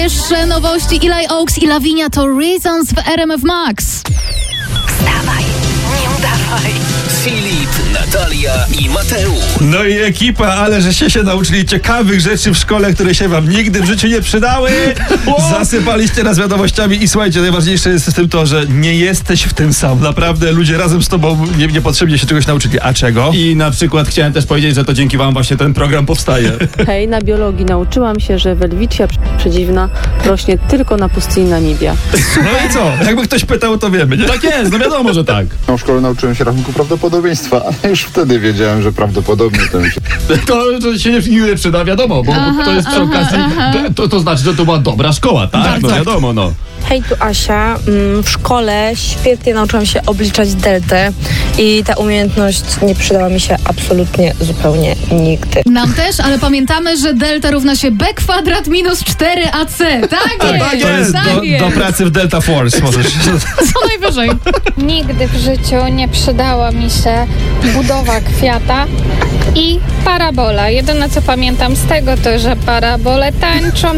Jeszcze nowości Eli Oaks i Lavinia to Reasons w RMF Max. Wstawaj, nie udawaj. Filip, Natalia i Mateusz. No i ekipa, ale żeście się nauczyli ciekawych rzeczy w szkole, które się wam nigdy w życiu nie przydały. Zasypaliście nas wiadomościami i słuchajcie, najważniejsze jest z tym to, że nie jesteś w tym sam. Naprawdę ludzie razem z tobą niepotrzebnie się czegoś nauczyli. A czego? I na przykład chciałem też powiedzieć, że to dzięki wam właśnie ten program powstaje. Hej, na biologii nauczyłam się, że welwicja przedziwna rośnie tylko na pustyni Namibia. No i co? Jakby ktoś pytał, to wiemy, nie? Tak jest, no wiadomo, że tak. W szkole nauczyłem się rachunku prawdopodobieństwa, ale już wtedy wiedziałem, że prawdopodobnie to mi się... To się nie przyda, wiadomo, bo to jest przy okazji, to znaczy, że to była dobra szkoła, tak? Bardzo. No wiadomo, no. Hej, tu Asia. W szkole świetnie nauczyłam się obliczać deltę i ta umiejętność nie przydała mi się absolutnie zupełnie nigdy. Nam też, ale pamiętamy, że delta równa się b kwadrat minus 4ac. Tak jest! To jest tak do pracy w Delta Force. Możesz... Co najwyżej. Nigdy w życiu nie przydała mi się budowa kwiata i parabola. Jedyne co pamiętam z tego to, że parabole tańczą.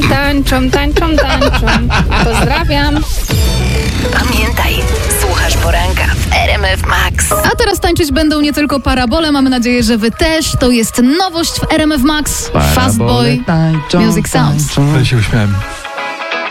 Pozdrawiam. Pamiętaj, słuchasz poranka w RMF Max. A teraz tańczyć będą nie tylko parabole, mamy nadzieję, że wy też. To jest nowość w RMF Max. Fastboy Music Sounds. Ja się uśmiałem.